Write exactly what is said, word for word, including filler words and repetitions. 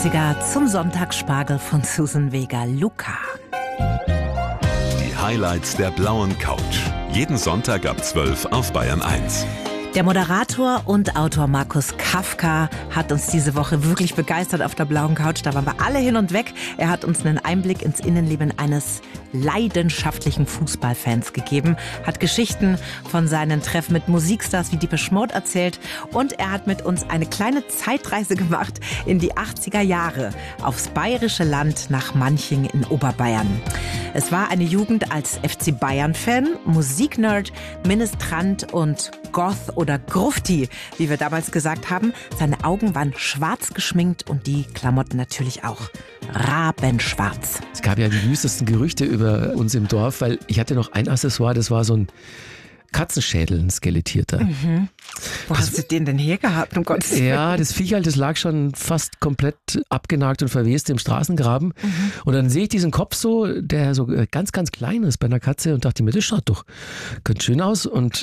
achtziger zum Sonntagsspargel von Susan Vega Luca. Die Highlights der blauen Couch. Jeden Sonntag ab zwölf auf Bayern eins. Der Moderator und Autor Markus Kafka hat uns diese Woche wirklich begeistert auf der blauen Couch. Da waren wir alle hin und weg. Er hat uns einen Einblick ins Innenleben eines leidenschaftlichen Fußballfans gegeben, hat Geschichten von seinen Treffen mit Musikstars wie Depeche Mode erzählt und er hat mit uns eine kleine Zeitreise gemacht in die achtziger Jahre aufs bayerische Land nach Manching in Oberbayern. Es war eine Jugend als F C Bayern-Fan, Musiknerd, Ministrant und Goth oder Grufti, wie wir damals gesagt haben. Seine Augen waren schwarz geschminkt und die Klamotten natürlich auch rabenschwarz. Es gab ja die wüstesten Gerüchte über uns im Dorf, weil ich hatte noch ein Accessoire, das war so ein Katzenschädel, ein skelettierter. Mhm. Wo das, hast du den denn hergehabt, um Gottes Willen? Ja, das Viech halt, das lag schon fast komplett abgenagt und verwest im Straßengraben. Mhm. Und dann sehe ich diesen Kopf so, der so ganz, ganz klein ist bei einer Katze und dachte mir, das schaut doch ganz schön aus. Und